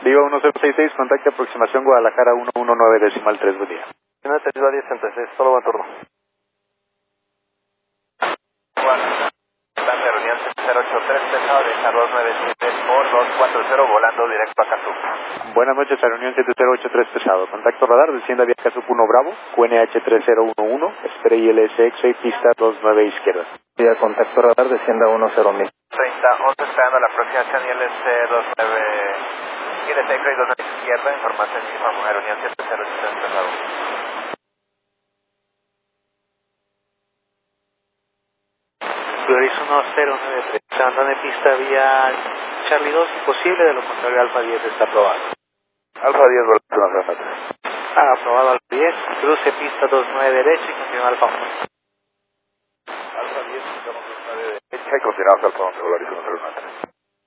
Viva 1066, contacto aproximación Guadalajara 119.3, buen día. Una 1036, solo buen turno. Plan de reunión 083, pesado de 297 por 240, volando directo a Casup. Buenas noches, a reunión 7083 pesado. Contacto radar, descienda vía Casup 1 Bravo, QNH 3011, espere ILSX, pista 29 izquierda. Vía contacto radar, descienda 10.000. 30, 11 esperando la aproximación ILS 29, ILSX 29 izquierda, información misma, reunión 7083 pesado. Floris 1093, andando en pista vía Charlie 2, posible, de lo contrario Alfa 10 está aprobado. Alfa 10, volando 3. Aprobado Alfa 10, cruce pista 29 derecha y continúa Alfa 1. Alfa 10, 29 derecha y continuamos Alfa 11, Floris 1093.